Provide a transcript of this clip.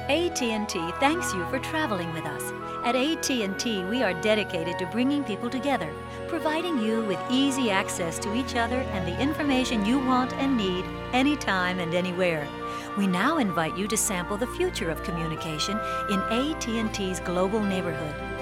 AT&T thanks you for traveling with us. At AT&T, we are dedicated to bringing people together, providing you with easy access to each other and the information you want and need anytime and anywhere. We now invite you to sample the future of communication in AT&T's global neighborhood.